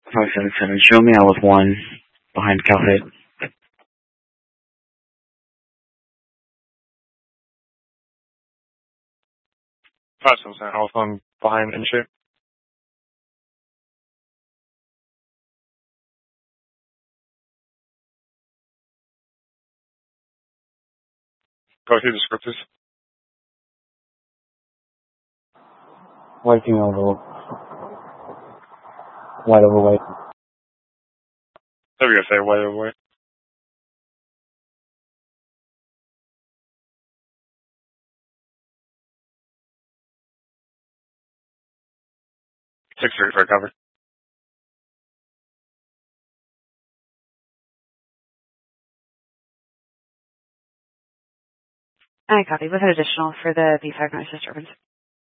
577. Show me out with 1 behind Calfate. 577 out with 1 behind in shape. Go through the scriptures. White female over. White over white. There we go, say white over white. Six three for cover. I copy with an additional for the B5 noise disturbance.